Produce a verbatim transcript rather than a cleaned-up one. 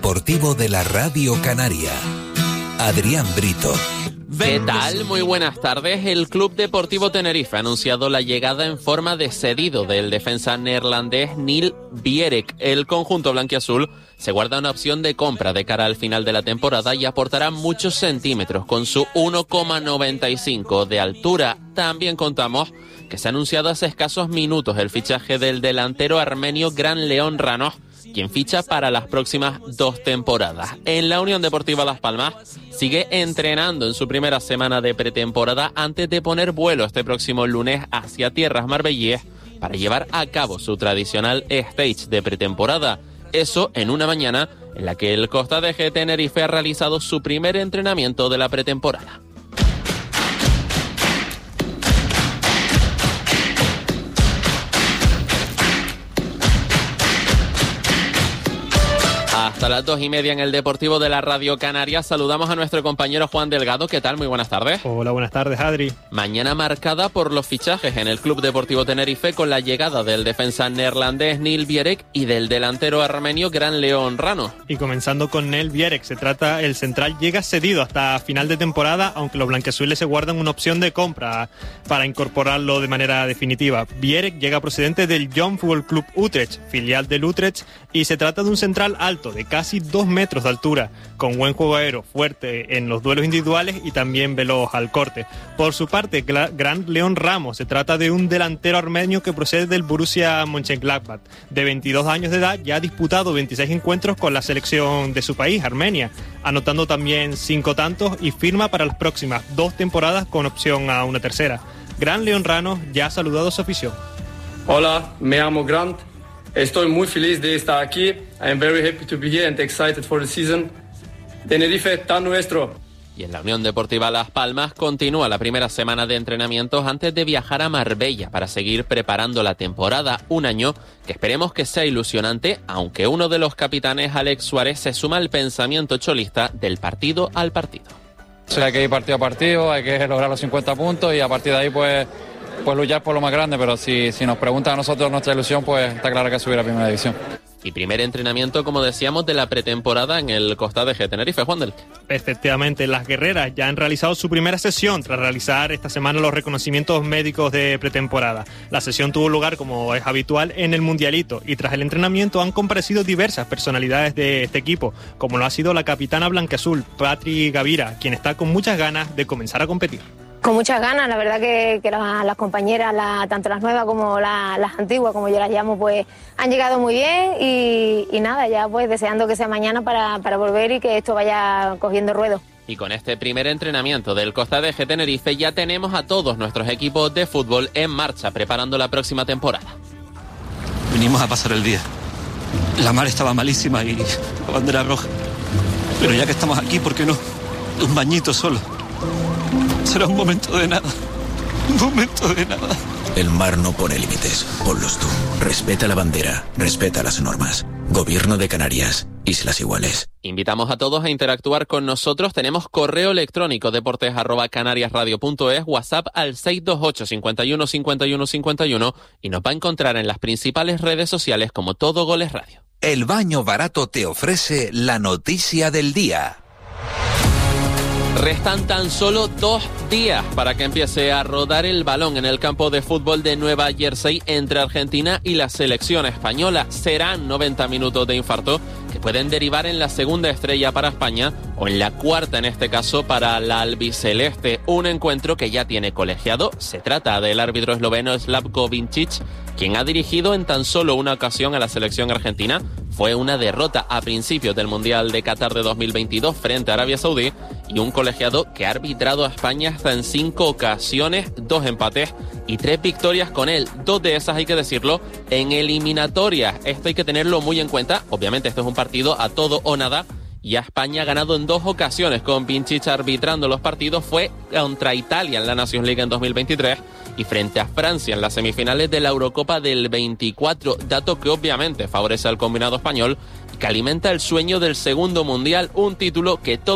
Deportivo de la Radio Canaria. Adrián Brito. ¿Qué tal? Muy buenas tardes. El Club Deportivo Tenerife ha anunciado la llegada en forma de cedido del defensa neerlandés Niel Bjerregaard. El conjunto blanquiazul se guarda una opción de compra de cara al final de la temporada y aportará muchos centímetros con su uno coma noventa y cinco de altura. También contamos que se ha anunciado hace escasos minutos el fichaje del delantero armenio Gran León Ranoš, quien ficha para las próximas dos temporadas. En la Unión Deportiva Las Palmas sigue entrenando en su primera semana de pretemporada antes de poner vuelo este próximo lunes hacia tierras marbellíes para llevar a cabo su tradicional stage de pretemporada. Eso en una mañana en la que el Costa de G Tenerife ha realizado su primer entrenamiento de la pretemporada. Hasta las dos y media en el Deportivo de la Radio Canaria. Saludamos a nuestro compañero Juan Delgado. ¿Qué tal? Muy buenas tardes. Hola, buenas tardes, Adri. Mañana marcada por los fichajes en el Club Deportivo Tenerife con la llegada del defensa neerlandés Niel Bjerregaard y del delantero armenio Gran León Ranoš. Y comenzando con Niel Bjerregaard, se trata, el central llega cedido hasta final de temporada, aunque los blanquiazules se guardan una opción de compra para incorporarlo de manera definitiva. Bjerregaard llega procedente del Jong Football Club Utrecht, filial del Utrecht, y se trata de un central alto de casi dos metros de altura, con buen juego aéreo, fuerte en los duelos individuales y también veloz al corte. Por su parte, Gran León Ranoš se trata de un delantero armenio que procede del Borussia Mönchengladbach. De veintidós años de edad, ya ha disputado veintiséis encuentros con la selección de su país, Armenia, anotando también cinco tantos y firma para las próximas dos temporadas con opción a una tercera. Gran León Ranoš ya ha saludado a su afición. Hola, me llamo Grant. Estoy muy feliz de estar aquí. I am very happy to be here and excited for the season. Tenerife tan nuestro. Y en la Unión Deportiva Las Palmas continúa la primera semana de entrenamientos antes de viajar a Marbella para seguir preparando la temporada. Un año que esperemos que sea ilusionante, aunque uno de los capitanes, Alex Suárez, se suma al pensamiento cholista del partido al partido. O sea, hay que ir partido a partido, hay que lograr los cincuenta puntos y a partir de ahí pues... pues luchar por lo más grande, pero si, si nos preguntan a nosotros nuestra ilusión, pues está claro que es subir a Primera División. Y primer entrenamiento, como decíamos, de la pretemporada en el Costa de G Tenerife, Juan del. Efectivamente, las guerreras ya han realizado su primera sesión tras realizar esta semana los reconocimientos médicos de pretemporada. La sesión tuvo lugar, como es habitual, en el Mundialito, y tras el entrenamiento han comparecido diversas personalidades de este equipo, como lo ha sido la capitana blanquiazul, Patri Gavira, quien está con muchas ganas de comenzar a competir. Con muchas ganas, la verdad que, que las, las compañeras, la, tanto las nuevas como la, las antiguas, como yo las llamo, pues han llegado muy bien y, y nada, ya pues deseando que sea mañana para, para volver y que esto vaya cogiendo ruedo. Y con este primer entrenamiento del Costa de G Tenerife ya tenemos a todos nuestros equipos de fútbol en marcha, preparando la próxima temporada. Vinimos a pasar el día. La mar estaba malísima y la bandera roja. Pero ya que estamos aquí, ¿por qué no? Un bañito solo. Será un momento de nada. Un momento de nada. El mar no pone límites. Ponlos tú. Respeta la bandera. Respeta las normas. Gobierno de Canarias. Islas Iguales. Invitamos a todos a interactuar con nosotros. Tenemos correo electrónico deportes arroba canariasradio punto es, WhatsApp al seis dos ocho, cinco uno, cinco uno, cinco uno y nos va a encontrar en las principales redes sociales como Todo Goles Radio. El Baño Barato te ofrece la noticia del día. Restan tan solo dos días para que empiece a rodar el balón en el campo de fútbol de Nueva Jersey entre Argentina y la selección española. Serán noventa minutos de infarto que pueden derivar en la segunda estrella para España o en la cuarta, en este caso, para la albiceleste. Un encuentro que ya tiene colegiado. Se trata del árbitro esloveno Slavko Vincic, quien ha dirigido en tan solo una ocasión a la selección argentina. Fue una derrota a principios del Mundial de Qatar de dos mil veintidós frente a Arabia Saudí, y un colegiado que ha arbitrado a España hasta en cinco ocasiones, dos empates y tres victorias con él. Dos de esas, hay que decirlo, en eliminatorias. Esto hay que tenerlo muy en cuenta. Obviamente esto es un partido a todo o nada. Y a España ha ganado en dos ocasiones con Vincic arbitrando los partidos. Fue contra Italia en la Nations League en dos mil veintitrés y frente a Francia en las semifinales de la Eurocopa del veinticuatro, dato que obviamente favorece al combinado español y que alimenta el sueño del segundo mundial, un título que todo